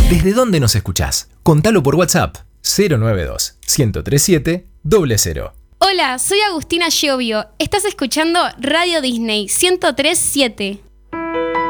¿Desde dónde nos escuchás? Contalo por WhatsApp 092-1037-000. Hola, soy Agustina Giovio. Estás escuchando Radio Disney 103.7.